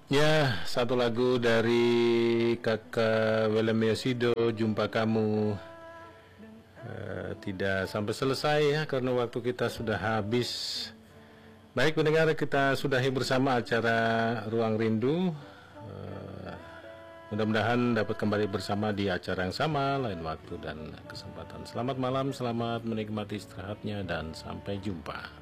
Ya, satu lagu dari Kakak Willem Yosido, Jumpa Kamu. Tidak sampai selesai ya, karena waktu kita sudah habis. Baik pendengar, kita sudahi bersama acara Ruang Rindu. Mudah-mudahan dapat kembali bersama di acara yang sama, lain waktu dan kesempatan. Selamat malam, selamat menikmati istirahatnya, dan sampai jumpa.